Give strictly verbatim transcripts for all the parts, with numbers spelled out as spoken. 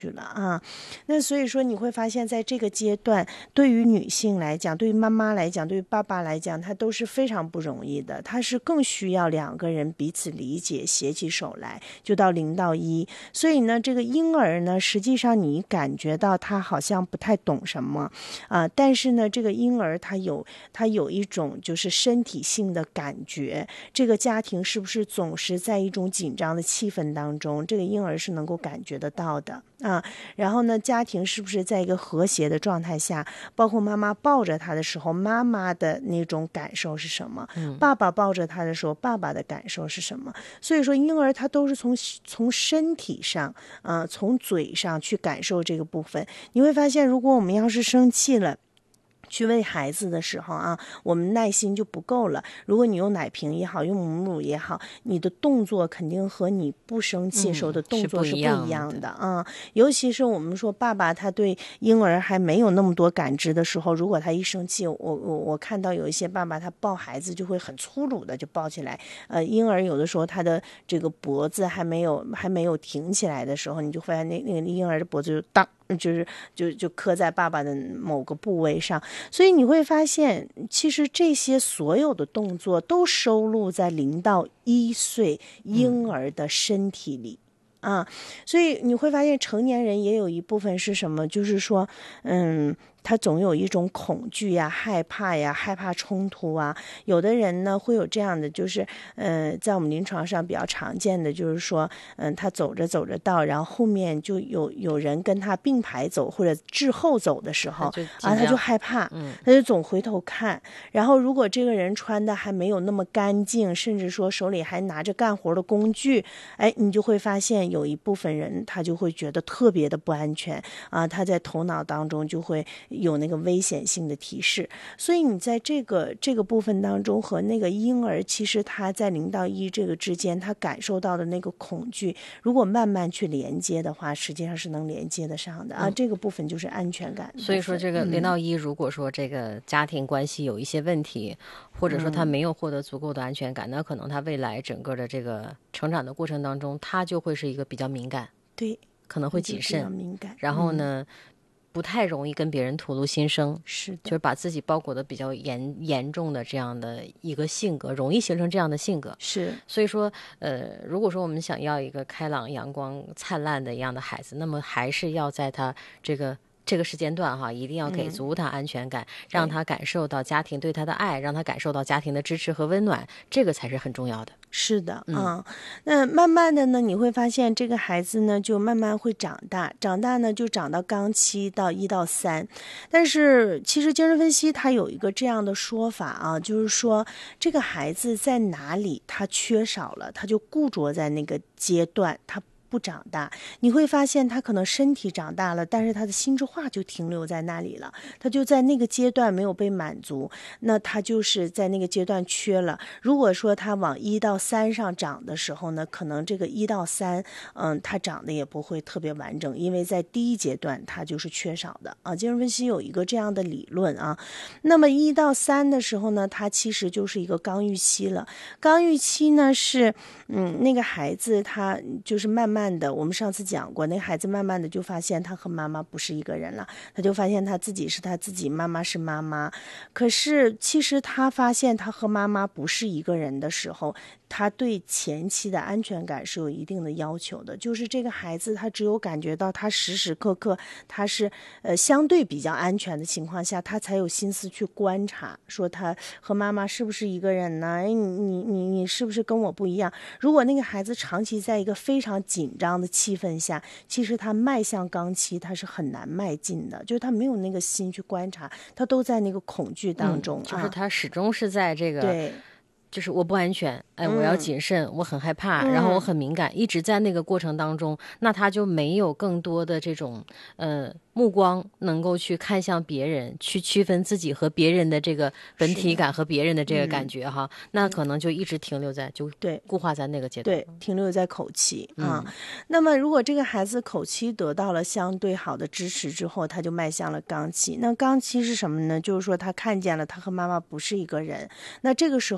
了啊。那所以说你会发现在这个阶段，对于女性来讲，对于妈妈来讲，对于爸爸来讲，他都是非常不容易的，他是更需要两个人彼此理解，携起手来，就到零到一。所以呢，这个婴儿呢，实际上你感觉到他好像不太懂什么啊、呃，但是呢，这个婴儿他有他有一种就是身体性的感觉，这个家庭是不是总是在一种紧张的气氛当中，这个婴儿是能够感觉得到的啊。然后呢，家庭是不是在一个和谐的状态下，包括妈妈抱着他的时候，妈妈的那种感受是什么、嗯、爸爸抱着他的时候，爸爸的感受是什么。所以说婴儿他都是从从身体上呃，从嘴上去感受这个部分。你会发现如果我们要是生气了去喂孩子的时候啊，我们耐心就不够了。如果你用奶瓶也好，用母乳也好，你的动作肯定和你不生气时候的动作是不一样的啊、嗯。尤其是我们说爸爸他对婴儿还没有那么多感知的时候，如果他一生气，我我我看到有一些爸爸他抱孩子就会很粗鲁的就抱起来，呃，婴儿有的时候他的这个脖子还没有还没有挺起来的时候，你就发现那那个婴儿的脖子就当。就是就就磕在爸爸的某个部位上，所以你会发现其实这些所有的动作都收录在零到一岁婴儿的身体里、嗯、啊，所以你会发现成年人也有一部分是什么，就是说嗯他总有一种恐惧呀、害怕呀、害怕冲突啊。有的人呢会有这样的，就是呃，在我们临床上比较常见的，就是说，嗯、呃，他走着走着道，然后后面就有有人跟他并排走或者滞后走的时候啊，他就害怕，嗯，他就总回头看。然后如果这个人穿的还没有那么干净，甚至说手里还拿着干活的工具，哎，你就会发现有一部分人他就会觉得特别的不安全啊，他在头脑当中就会有那个危险性的提示。所以你在这个这个部分当中和那个婴儿，其实他在零到一这个之间他感受到的那个恐惧，如果慢慢去连接的话，实际上是能连接得上的啊、嗯、这个部分就是安全感。 所以说这个零到一、嗯、如果说这个家庭关系有一些问题，或者说他没有获得足够的安全感、嗯、那可能他未来整个的这个成长的过程当中，他就会是一个比较敏感， 对， 可能会谨慎敏感， 然后呢、嗯不太容易跟别人吐露心声， 是的， 就是把自己包裹的比较严严重的这样的一个性格，容易形成这样的性格。 是， 所以说，呃，如果说我们想要一个开朗、阳光、灿烂的一样的孩子，那么还是要在他这个这个时间段哈，一定要给足他安全感、嗯，让他感受到家庭对他的爱，让他感受到家庭的支持和温暖，这个才是很重要的。 是的，嗯，嗯那慢慢的呢，你会发现这个孩子呢，就慢慢会长大，长大呢就长到刚期到一到三，但是其实精神分析它有一个这样的说法啊，就是说这个孩子在哪里他缺少了，他就固着在那个阶段，他不长大，你会发现他可能身体长大了，但是他的心智化就停留在那里了，他就在那个阶段没有被满足，那他就是在那个阶段缺了。如果说他往一到三上长的时候呢，可能这个一到三，嗯，他长得也不会特别完整，因为在第一阶段他就是缺少的啊。精神分析有一个这样的理论啊。那么一到三的时候呢，他其实就是一个刚预期了。刚预期呢是，嗯，那个孩子他就是慢慢慢的，我们上次讲过，那孩子慢慢的就发现他和妈妈不是一个人了，他就发现他自己是他自己，妈妈是妈妈。可是其实他发现他和妈妈不是一个人的时候，他对前期的安全感是有一定的要求的，就是这个孩子他只有感觉到他时时刻刻他是呃相对比较安全的情况下，他才有心思去观察，说他和妈妈是不是一个人呢？哎，你你你你是不是跟我不一样？如果那个孩子长期在一个非常紧张的气氛下，其实他迈向刚期他是很难迈进的，就是他没有那个心去观察，他都在那个恐惧当中、 嗯、就是他始终是在这个、 啊、对， 就是我不安全，哎，我要谨慎、嗯、我很害怕、嗯、然后我很敏感，一直在那个过程当中，那他就没有更多的这种呃目光能够去看向别人，去区分自己和别人的这个本体感和别人的这个感觉哈、嗯、那可能就一直停留在就对固化在那个阶段， 对，停留在口期啊、 嗯。 那么如果这个孩子口期得到了相对好的支持之后，他就迈向了刚期。那刚期是什么呢？就是说他看见了他和妈妈不是一个人，那这个时候他就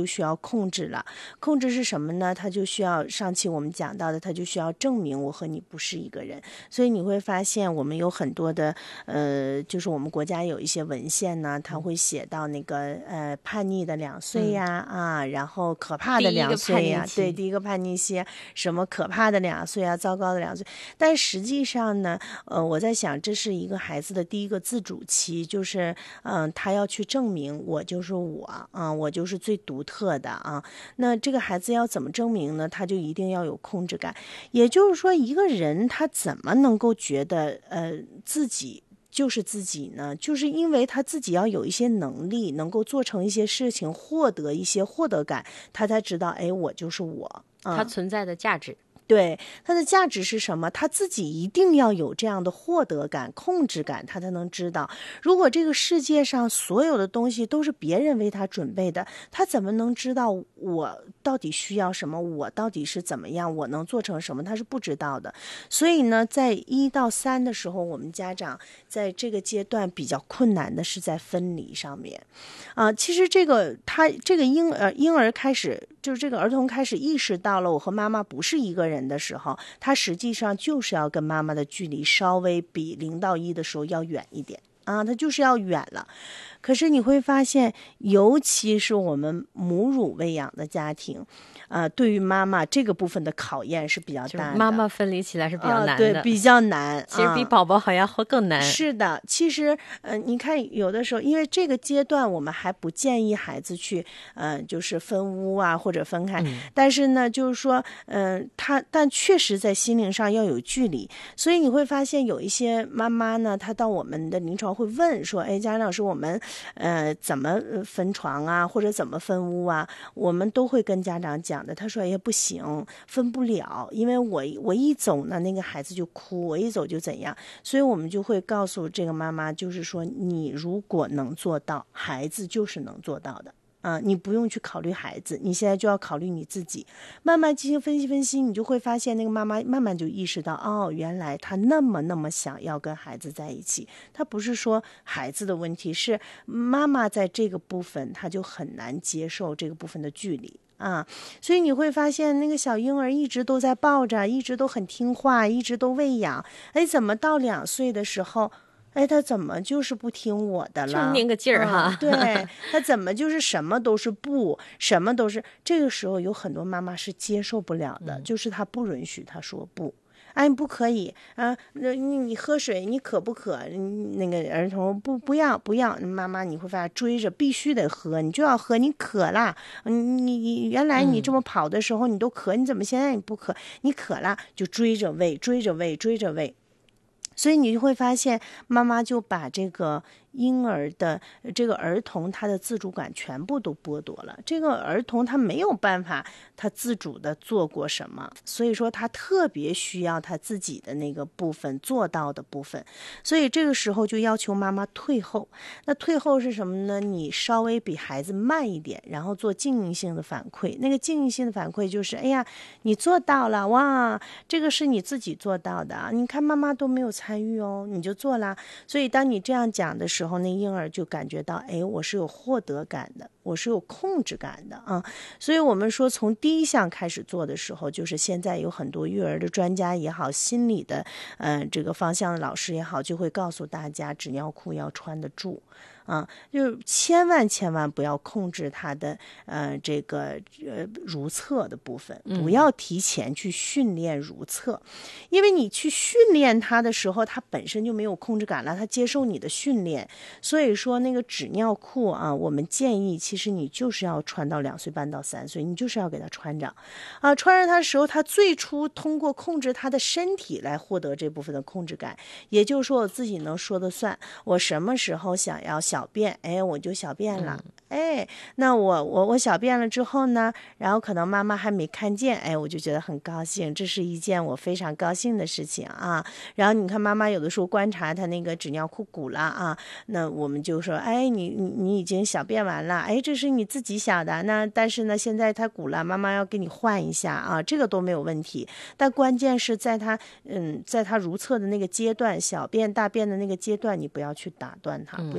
就需要控制了。控制是什么呢？他就需要上期我们讲到的，他就需要证明我和你不是一个人。所以你会发现我们有很多的呃，就是我们国家有一些文献呢，他会写到那个呃叛逆的两岁呀、嗯、啊，然后可怕的两岁呀，对，第一个叛逆期，什么可怕的两岁啊，糟糕的两岁。但实际上呢，呃，我在想这是一个孩子的第一个自主期，就是嗯、呃，他要去证明我就是我啊、呃，我就是最独特的啊。那这个孩子要怎么证明呢？他就一定要有控制感。也就是说，一个人他怎么能够觉得呃自己就是自己呢？就是因为他自己要有一些能力，能够做成一些事情，获得一些获得感，他才知道，哎，我就是我， 他存在的价值。 嗯，对，它的价值是什么？他自己一定要有这样的获得感、控制感，他才能知道。如果这个世界上所有的东西都是别人为他准备的，他怎么能知道我到底需要什么？我到底是怎么样？我能做成什么？他是不知道的。所以呢，在一到三的时候，我们家长在这个阶段比较困难的是在分离上面。啊、呃，其实这个他这个婴儿婴儿开始，就是这个儿童开始意识到了我和妈妈不是一个人的时候，他实际上就是要跟妈妈的距离稍微比零到一的时候要远一点啊，他就是要远了。可是你会发现，尤其是我们母乳喂养的家庭，呃，对于妈妈这个部分的考验是比较大的。 妈妈分离起来是比较难的， 呃、对，比较难。 其实比宝宝好像会更难。 嗯、是的，其实，呃，你看有的时候，因为这个阶段我们还不建议孩子去，呃，就是分屋啊或者分开。嗯、但是呢，就是说，嗯、呃，他但确实在心灵上要有距离，所以你会发现有一些妈妈呢，她到我们的临床会问说，哎，佳玲老师，我们。呃，怎么分床啊，或者怎么分屋啊？我们都会跟家长讲的。他说：“哎呀，不行，分不了，因为我我一走呢，那个孩子就哭；我一走就怎样。”所以我们就会告诉这个妈妈，就是说，你如果能做到，孩子就是能做到的。啊，你不用去考虑孩子，你现在就要考虑你自己，慢慢进行分析分析，你就会发现那个妈妈慢慢就意识到，哦，原来她那么那么想要跟孩子在一起，她不是说孩子的问题，是妈妈在这个部分她就很难接受这个部分的距离啊，所以你会发现那个小婴儿一直都在抱着，一直都很听话，一直都喂养，哎，怎么到两岁的时候？哎，他怎么就是不听我的了？ 就拧个劲儿哈、 嗯。对，他怎么就是什么都是不，什么都是。这个时候有很多妈妈是接受不了的，嗯、就是他不允许他说不。哎，不可以啊！你你喝水，你渴不渴？那个儿童不不要不要，妈妈你会发现追着必须得喝，你就要喝，你渴啦！你你你原来你这么跑的时候你都渴，你怎么现在你不渴？你渴啦就追着喂，追着喂，追着喂。所以你就会发现，妈妈就把这个婴儿的这个儿童他的自主感全部都剥夺了。这个儿童他没有办法他自主的做过什么，所以说他特别需要他自己的那个部分做到的部分。所以这个时候就要求妈妈退后。那退后是什么呢？你稍微比孩子慢一点，然后做静性的反馈。那个静性的反馈就是，哎呀，你做到了，哇，这个是你自己做到的，你看妈妈都没有参与哦，你就做啦。所以当你这样讲的时候，那婴儿就感觉到，哎，我是有获得感的，我是有控制感的啊。所以我们说从第一项开始做的时候，就是现在有很多育儿的专家也好，心理的呃这个方向的老师也好，就会告诉大家纸尿裤要穿得住。啊，就是千万千万不要控制他的呃这个呃如厕的部分，不要提前去训练如厕，嗯、因为你去训练他的时候，他本身就没有控制感了，他接受你的训练，所以说那个纸尿裤啊，我们建议其实你就是要穿到两岁半到三岁，你就是要给他穿着，啊，穿着他的时候，他最初通过控制他的身体来获得这部分的控制感，也就是说我自己能说的算，我什么时候想要小便，哎，我就小便了，嗯、哎，那我我我小便了之后呢，然后可能妈妈还没看见，哎，我就觉得很高兴，这是一件我非常高兴的事情啊。然后你看妈妈有的时候观察她那个纸尿裤鼓了啊，那我们就说，哎，你你你已经小便完了，哎，这是你自己小的，那但是呢现在它鼓了，妈妈要给你换一下啊，这个都没有问题。但关键是在她嗯，在她如厕的那个阶段，小便大便的那个阶段，你不要去打断她，不要去干。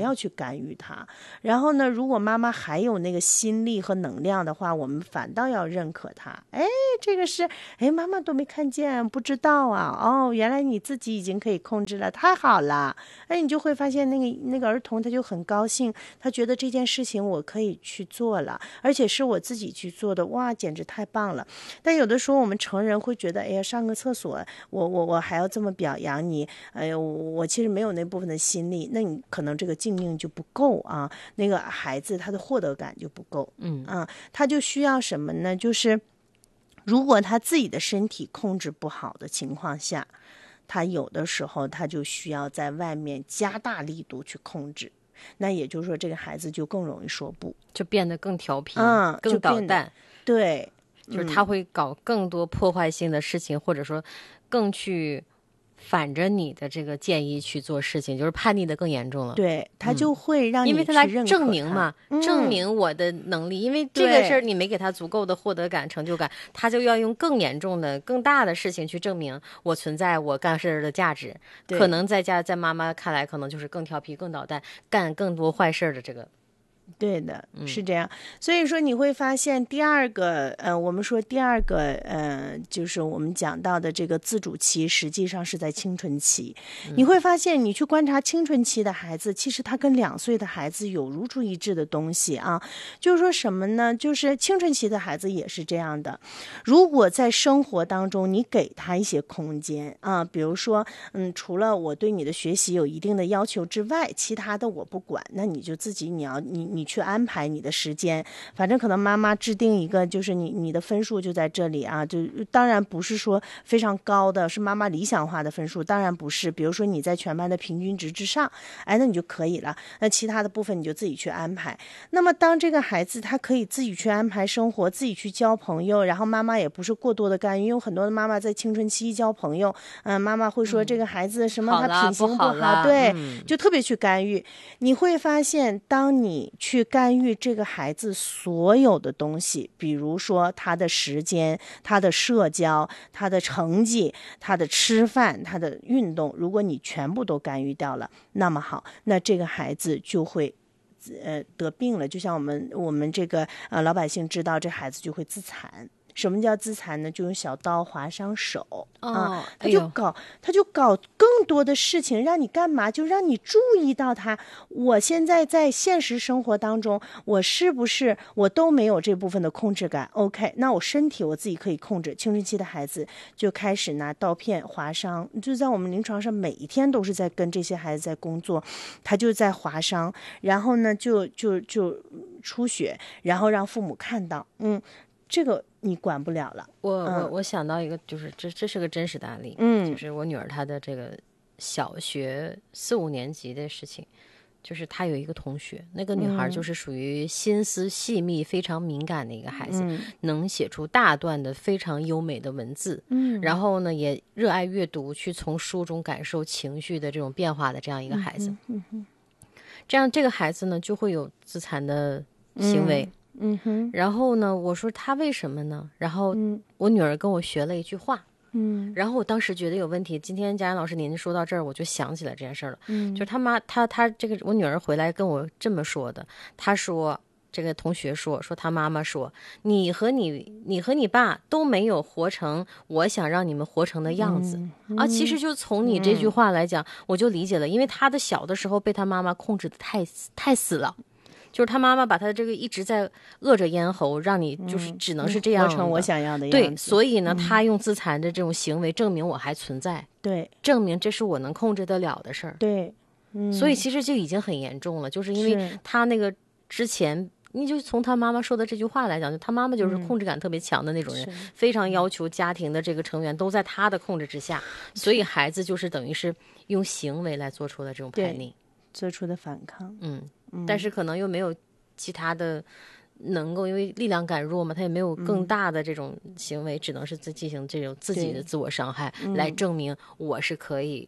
干预他。然后呢，如果妈妈还有那个心力和能量的话，我们反倒要认可他。哎，这个是，哎，妈妈都没看见，不知道啊。哦，原来你自己已经可以控制了，太好了。哎，你就会发现那个那个儿童他就很高兴，他觉得这件事情我可以去做了，而且是我自己去做的，哇，简直太棒了。但有的时候我们成人会觉得，哎呀，上个厕所，我我我还要这么表扬你，哎呀，我我其实没有那部分的心力，那你可能这个静音就不够啊，那个孩子他的获得感就不够， 嗯啊，他就需要什么呢？就是如果他自己的身体控制不好的情况下，他有的时候他就需要在外面加大力度去控制，那也就是说这个孩子就更容易说不， 就变得更调皮， 嗯， 更捣蛋， 对， 就是他会搞更多破坏性的事情，或者说更去反着你的这个建议去做事情，就是叛逆的更严重了。 对，他就会让你因为他来去认可证明嘛， 他证明我的能力。因为这个事儿你没给他足够的获得感、成就感，他就要用更严重的、更大的事情去证明我存在、我干事儿的价值。可能在家在妈妈看来，可能就是更调皮、更捣蛋、干更多坏事儿的这个。 对的，是这样。所以说你会发现第二个，呃，我们说第二个，呃，就是我们讲到的这个自主期，实际上是在青春期。嗯、你会发现，你去观察青春期的孩子，其实他跟两岁的孩子有如出一辙的东西啊。就是说什么呢？就是青春期的孩子也是这样的。如果在生活当中你给他一些空间啊，比如说，嗯，除了我对你的学习有一定的要求之外，其他的我不管，那你就自己你要你。你去安排你的时间，反正可能妈妈制定一个，就是你你的分数就在这里啊，就当然不是说非常高的，是妈妈理想化的分数，当然不是。比如说你在全班的平均值之上，哎，那你就可以了。那其他的部分你就自己去安排。那么当这个孩子他可以自己去安排生活，自己去交朋友，然后妈妈也不是过多的干预，因为很多的妈妈在青春期交朋友，嗯、呃，妈妈会说这个孩子什么他品行不好， 不好对、 嗯， 就特别去干预。你会发现，当你去干预这个孩子所有的东西，比如说他的时间、他的社交、他的成绩、他的吃饭、他的运动，如果你全部都干预掉了，那么好，那这个孩子就会呃得病了。就像我们我们这个呃老百姓知道，这孩子就会自残。什么叫自残呢？就用小刀划伤手、 哦、 啊，他就搞、哎、他就搞更多的事情，让你干嘛？就让你注意到他。我现在在现实生活当中，我是不是我都没有这部分的控制感 ？OK， 那我身体我自己可以控制。青春期的孩子就开始拿刀片划伤，就在我们临床上每一天都是在跟这些孩子在工作，他就在划伤，然后呢就就就出血，然后让父母看到，嗯。这个你管不了了。 我我我想到一个，就是这这是个真实的案例， 嗯， 就是我女儿她的这个小学四五年级的事情，就是她有一个同学，那个女孩就是属于心思细密、非常敏感的一个孩子， 嗯、 能写出大段的非常优美的文字， 嗯， 然后呢也热爱阅读，去从书中感受情绪的这种变化的这样一个孩子， 嗯哼， 这样这个孩子呢就会有自残的行为。 嗯嗯哼， 然后呢，我说他为什么呢？然后我女儿跟我学了一句话， 嗯， 然后我当时觉得有问题。今天佳妍老师您说到这儿，我就想起来这件事了。 嗯， 就是他妈，他他这个我女儿回来跟我这么说的，她说这个同学说说他妈妈说你和你你和你爸都没有活成我想让你们活成的样子、 嗯、 啊。其实就从你这句话来讲、嗯，我就理解了，因为他的小的时候被他妈妈控制的太太死了。就是他妈妈把他这个一直在扼着咽喉，让你就是只能是这样、嗯、 活成我想要的样子。 对，所以呢、嗯，他用自残的这种行为证明我还存在， 对， 证明这是我能控制得了的事儿。 对，嗯， 所以其实就已经很严重了，就是因为他那个之前，你就从他妈妈说的这句话来讲，就他妈妈就是控制感特别强的那种人、嗯，非常要求家庭的这个成员都在他的控制之下，所以孩子就是等于是用行为来做出的这种叛逆， 做出的反抗， 嗯。但是可能又没有其他的能够，因为力量感弱嘛，他也没有更大的这种行为，嗯、只能是自进行这种自己的自我伤害，来证明我是可以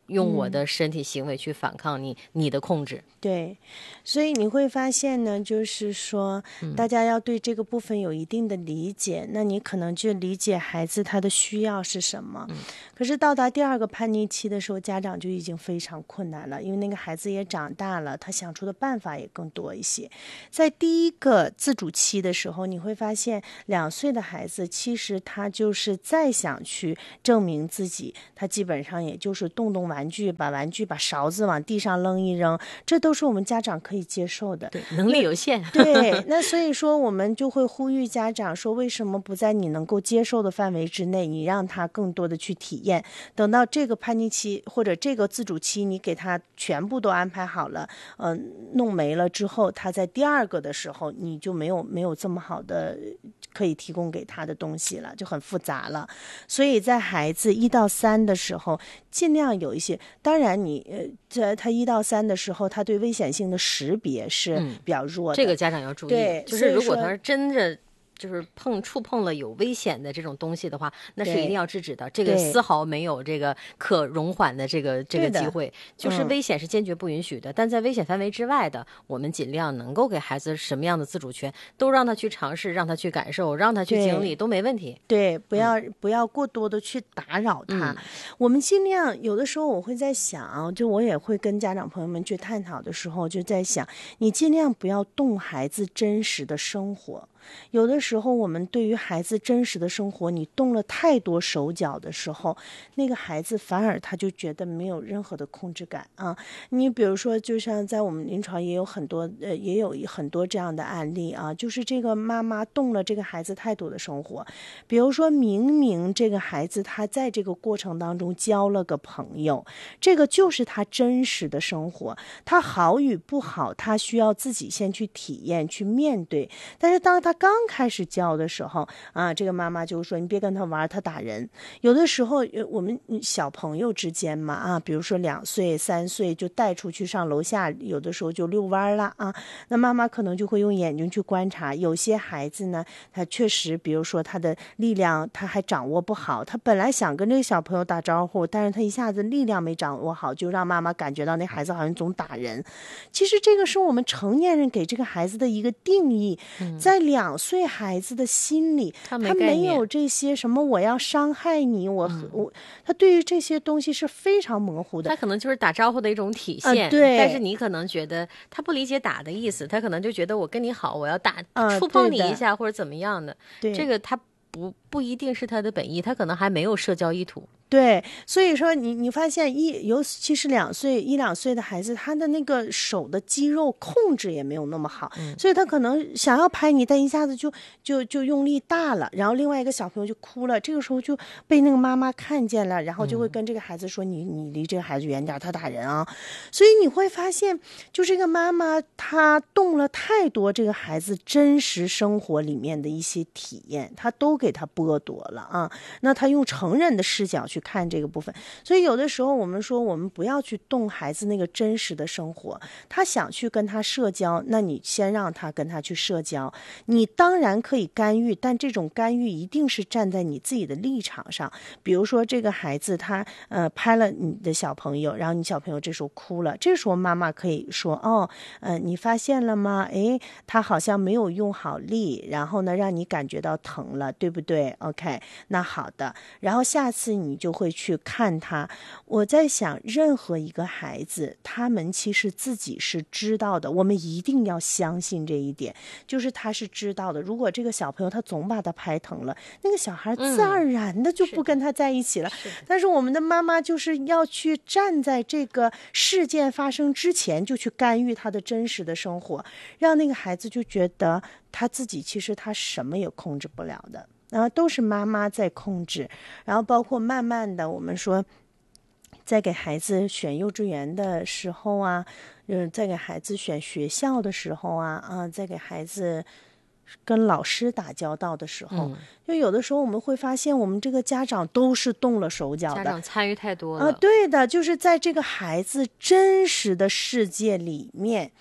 用我的身体行为去反抗你、嗯、你的控制。 对，所以你会发现呢，就是说大家要对这个部分有一定的理解、嗯、那你可能就理解孩子他的需要是什么、嗯、可是到达第二个叛逆期的时候，家长就已经非常困难了，因为那个孩子也长大了，他想出的办法也更多一些。在第一个自主期的时候，你会发现两岁的孩子其实他就是再想去证明自己，他基本上也就是动动玩具，把玩具把勺子往地上扔一扔，这都是我们家长可以接受的。 对，能力有限。 对，那所以说我们就会呼吁家长说，为什么不在你能够接受的范围之内，你让他更多的去体验，等到这个叛逆期或者这个自主期你给他全部都安排好了，嗯、呃，弄没了之后，他在第二个的时候你就没有没有这么好的可以提供给他的东西了，就很复杂了。所以在孩子一到三的时候，尽量有一些，当然你呃，在他一到三的时候，他对危险性的识别是比较弱的、 嗯、这个家长要注意。 对， 就是如果他是真的就是碰触碰了有危险的这种东西的话，那是一定要制止的，这个丝毫没有这个可容缓的这个这个机会，就是危险是坚决不允许的、嗯、但在危险范围之外的，我们尽量能够给孩子什么样的自主权都让他去尝试，让他去感受，让他去经历都没问题。 对，不要、嗯、不要过多的去打扰他、嗯、我们尽量，有的时候我会在想，就我也会跟家长朋友们去探讨的时候就在想，你尽量不要动孩子真实的生活。有的时候我们对于孩子真实的生活，你动了太多手脚的时候，那个孩子反而他就觉得没有任何的控制感啊。你比如说就像在我们临床也有很多呃也有很多这样的案例啊，就是这个妈妈动了这个孩子太多的生活。比如说明明这个孩子他在这个过程当中交了个朋友，这个就是他真实的生活，他好与不好他需要自己先去体验去面对。但是当他刚开始教的时候啊，这个妈妈就说你别跟他玩，他打人。有的时候我们小朋友之间嘛啊，比如说两岁三岁就带出去上楼下，有的时候就遛弯了啊，那妈妈可能就会用眼睛去观察，有些孩子呢他确实比如说他的力量他还掌握不好，他本来想跟这个小朋友打招呼，但是他一下子力量没掌握好，就让妈妈感觉到那孩子好像总打人。其实这个是我们成年人给这个孩子的一个定义，在两岁孩子的心里，他没, 他没有这些什么我要伤害你，我、嗯、我他对于这些东西是非常模糊的。 他可能就是打招呼的一种体现、呃、对，但是你可能觉得他不理解打的意思，他可能就觉得我跟你好，我要打、呃、触碰你一下或者怎么样的， 对， 这个他不不一定是他的本意，他可能还没有社交意图。 对，所以说你你发现一尤其是两岁一两岁的孩子，他的那个手的肌肉控制也没有那么好、嗯、所以他可能想要拍你，但一下子就就就用力大了，然后另外一个小朋友就哭了，这个时候就被那个妈妈看见了，然后就会跟这个孩子说、嗯、你你离这个孩子远点，他打人啊。所以你会发现就这个妈妈她动了太多这个孩子真实生活里面的一些体验，她都给他剥夺了啊。那他用成人的视角去看这个部分，所以有的时候我们说我们不要去动孩子那个真实的生活，他想去跟他社交，那你先让他跟他去社交，你当然可以干预，但这种干预一定是站在你自己的立场上。比如说这个孩子他呃拍了你的小朋友，然后你小朋友这时候哭了，这时候妈妈可以说哦呃你发现了吗，诶他好像没有用好力，然后呢让你感觉到疼了，对不对？ OK， 那好的，然后下次你就会去看他。我在想任何一个孩子他们其实自己是知道的，我们一定要相信这一点，就是他是知道的。如果这个小朋友他总把他拍疼了，那个小孩自然而然的就不跟他在一起了、嗯、是但是我们的妈妈就是要去站在这个事件发生之前就去干预他的真实的生活，让那个孩子就觉得他自己其实他什么也控制不了的，然后都是妈妈在控制。然后包括慢慢的我们说在给孩子选幼稚园的时候啊，嗯，在给孩子选学校的时候啊啊，在给孩子跟老师打交道的时候、嗯、就有的时候我们会发现我们这个家长都是动了手脚的， 家长参与太多了啊，对的，就是在这个孩子真实的世界里面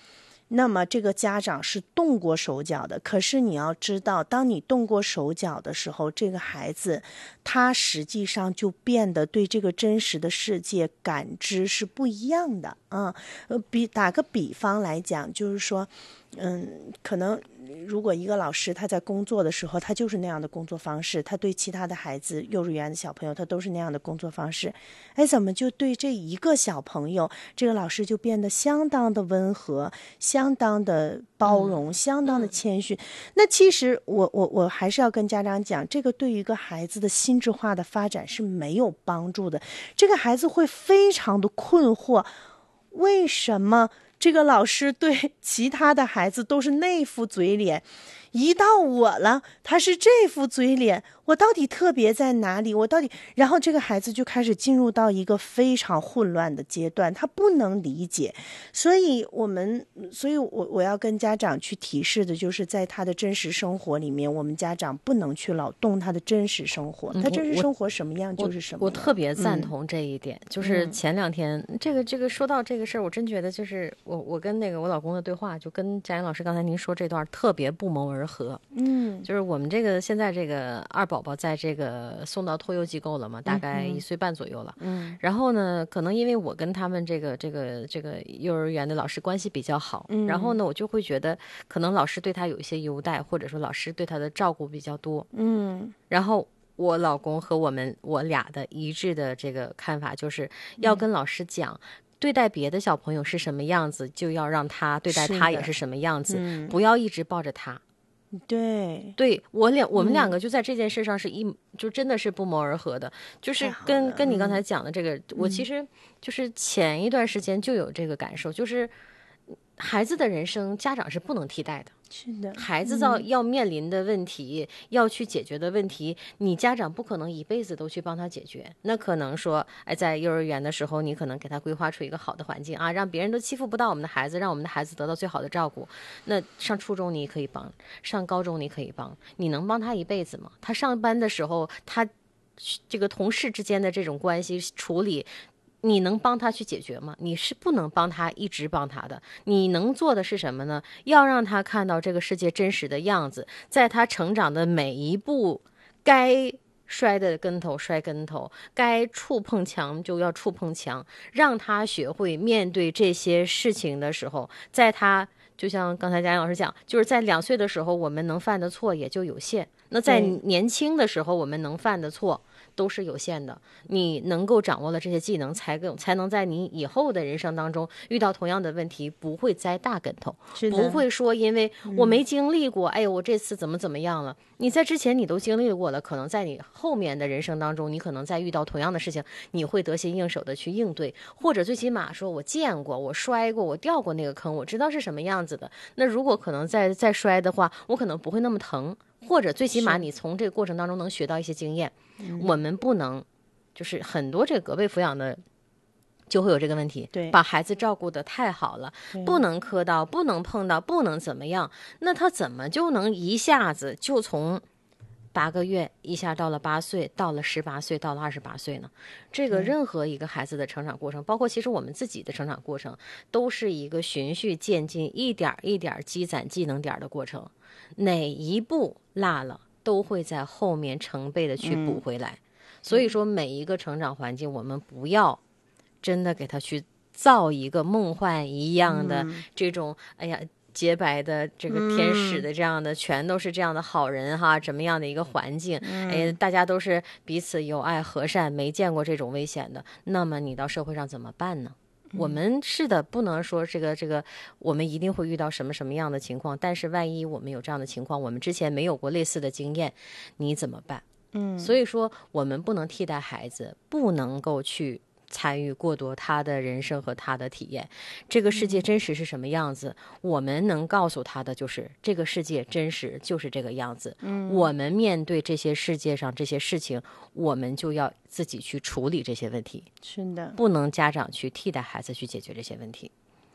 那么这个家长是动过手脚的，可是你要知道，当你动过手脚的时候，这个孩子他实际上就变得对这个真实的世界感知是不一样的啊。呃，比打个比方来讲，就是说，嗯，可能如果一个老师他在工作的时候，他就是那样的工作方式，他对其他的孩子，幼儿园的小朋友，他都是那样的工作方式，哎，怎么就对这一个小朋友，这个老师就变得相当的温和，相当的包容，嗯、相当的谦逊？嗯、那其实我我我还是要跟家长讲，这个对于一个孩子的心智化的发展是没有帮助的。这个孩子会非常的困惑，为什么这个老师对其他的孩子都是那副嘴脸，一到我了他是这副嘴脸，我到底特别在哪里？我到底……然后这个孩子就开始进入到一个非常混乱的阶段，他不能理解。所以我们，所以我我要跟家长去提示的就是，在他的真实生活里面，我们家长不能去老动他的真实生活，他真实生活什么样就是什么样。 我, 我, 我特别赞同这一点，嗯、就是前两天、嗯、这个这个说到这个事儿，我真觉得就是我我跟那个我老公的对话，就跟佳颖老师刚才您说这段特别不谋而合。嗯，就是我们这个现在这个二宝宝在这个送到托幼机构了嘛，大概一岁半左右了。嗯，然后呢，可能因为我跟他们这个这个这个幼儿园的老师关系比较好，嗯，然后呢，我就会觉得可能老师对他有一些优待，或者说老师对他的照顾比较多。嗯，然后我老公和我们我俩的一致的这个看法就是要跟老师讲。嗯，对待别的小朋友是什么样子，就要让他对待他也是什么样子，嗯、不要一直抱着他。 对， 对我俩我们两个就在这件事上是一、嗯、就真的是不谋而合的，就是跟跟你刚才讲的这个、嗯、我其实就是前一段时间就有这个感受，就是孩子的人生家长是不能替代的。 是的， 孩子要要面临的问题、嗯、要去解决的问题，你家长不可能一辈子都去帮他解决。那可能说哎，在幼儿园的时候你可能给他规划出一个好的环境啊，让别人都欺负不到我们的孩子，让我们的孩子得到最好的照顾。那上初中你可以帮，上高中你可以帮，你能帮他一辈子吗？他上班的时候他这个同事之间的这种关系处理，你能帮他去解决吗？你是不能帮他一直帮他的。你能做的是什么呢？要让他看到这个世界真实的样子，在他成长的每一步，该摔的跟头摔跟头，该触碰墙就要触碰墙，让他学会面对这些事情的时候，在他就像刚才佳颖老师讲，就是在两岁的时候我们能犯的错也就有限，那在年轻的时候我们能犯的错都是有限的。你能够掌握了这些技能，才更才能在你以后的人生当中遇到同样的问题不会栽大跟头，不会说因为我没经历过、嗯、哎呦我这次怎么怎么样了，你在之前你都经历过了，可能在你后面的人生当中，你可能在遇到同样的事情你会得心应手的去应对，或者最起码说我见过，我摔过，我掉过那个坑，我知道是什么样子的。那如果可能再再摔的话，我可能不会那么疼，或者最起码你从这个过程当中能学到一些经验。我们不能就是很多这个隔辈抚养的就会有这个问题， 对， 把孩子照顾得太好了，不能磕到，不能碰到，不能怎么样，那他怎么就能一下子就从八个月一下到了八岁，到了十八岁，到了二十八岁呢？这个任何一个孩子的成长过程，包括其实我们自己的成长过程，都是一个循序渐进，一点一点积攒技能点的过程。哪一步落了，都会在后面成倍的去补回来。嗯、所以说，每一个成长环境，我们不要真的给他去造一个梦幻一样的这种，嗯、哎呀。洁白的这个天使的这样的、嗯、全都是这样的好人哈，怎么样的一个环境、嗯、哎，大家都是彼此友爱和善，没见过这种危险的，那么你到社会上怎么办呢？嗯、我们是的，不能说这个这个我们一定会遇到什么什么样的情况，但是万一我们有这样的情况，我们之前没有过类似的经验，你怎么办？嗯，所以说我们不能替代孩子，不能够去参与过多他的人生和他的体验。这个世界真实是什么样子、嗯、我们能告诉他的就是这个世界真实就是这个样子、嗯、我们面对这些世界上这些事情，我们就要自己去处理这些问题。 是的， 不能家长去替代孩子去解决这些问题。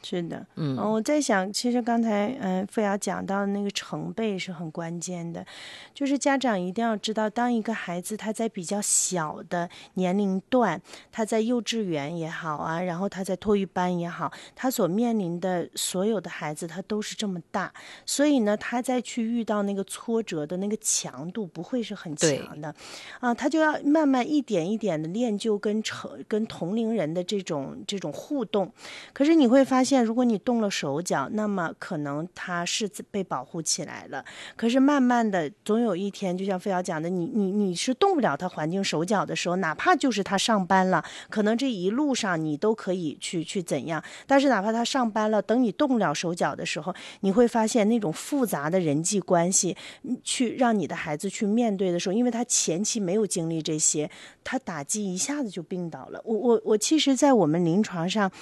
是的， 嗯， 我在想，其实刚才嗯、呃，傅瑶讲到的那个成倍是很关键的，就是家长一定要知道，当一个孩子他在比较小的年龄段，他在幼稚园也好啊，然后他在托育班也好，他所面临的所有的孩子他都是这么大，所以呢，他再去遇到那个挫折的那个强度不会是很强的，啊，他就要慢慢一点一点的练就跟成跟同龄人的这种这种互动，可是你会发现。如果你动了手脚，那么可能他是被保护起来了。可是慢慢的，总有一天，就像傅瑶讲的，你你你是动不了他环境手脚的时候，哪怕就是他上班了，可能这一路上你都可以去去怎样。但是哪怕他上班了，等你动不了手脚的时候，你会发现那种复杂的人际关系，去让你的孩子去面对的时候，因为他前期没有经历这些，他打击一下子就病倒了。我我我，其实，在我们临床上